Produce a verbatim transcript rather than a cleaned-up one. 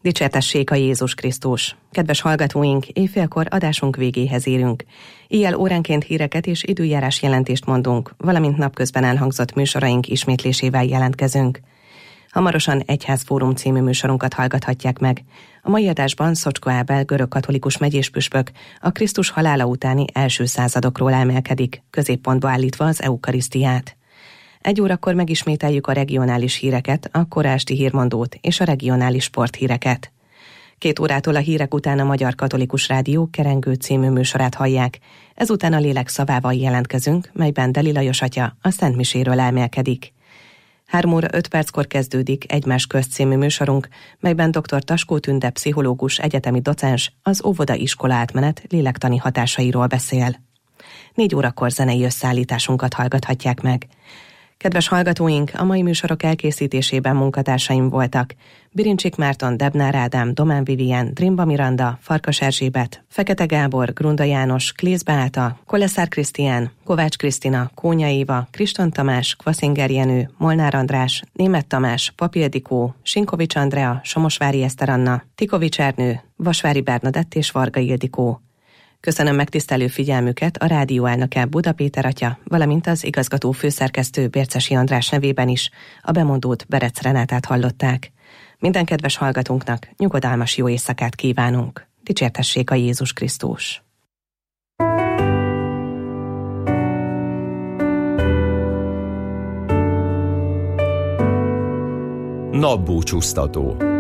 Dicsértessék a Jézus Krisztus! Kedves hallgatóink, éjfélkor adásunk végéhez érünk. Éjjel óránként híreket és időjárás jelentést mondunk, valamint napközben elhangzott műsoraink ismétlésével jelentkezünk. Hamarosan Egyházfórum című műsorunkat hallgathatják meg. A mai adásban Szocskó Ábel görögkatolikus megyéspüspök a Krisztus halála utáni első századokról emelkedik, középpontba állítva az eukarisztiát. Egy órakor megismételjük a regionális híreket, a kora esti hírmondót és a regionális sporthíreket. Két órától a hírek után a Magyar Katolikus Rádió Kerengő című műsorát hallják. Ezután a lélek szavával jelentkezünk, melyben Deli Lajos atya a Szentmiséről elmélkedik. Három óra öt perckor kezdődik Egymás közt című műsorunk, melyben dr. Taskó Tünde pszichológus, egyetemi docens az óvoda-iskola átmenet lélektani hatásairól beszél. Négy órakor zenei összeállításunkat hallgathatják meg. Kedves hallgatóink, a mai műsorok elkészítésében munkatársaim voltak: Birincsik Márton, Debnár Ádám, Domán Vivien, Drimba Miranda, Farkas Erzsébet, Fekete Gábor, Grunda János, Klész Beáta, Koleszár Krisztián, Kovács Krisztina, Kónya Éva, Kriston Tamás, Kvaszinger Jenő, Molnár András, Németh Tamás, Papi Ildikó, Sinkovics Andrea, Somosvári Eszter Anna, Tikovics Ernő, Vasvári Bernadett és Varga Ildikó. Köszönöm megtisztelő figyelmüket a rádió elnöke Buda Péter atya, valamint az igazgató főszerkesztő Bércesi András nevében is. A bemondót Berec Renátát hallották. Minden kedves hallgatónknak nyugodalmas jó éjszakát kívánunk. Dicsértessék a Jézus Krisztus! Napbúcsúztató.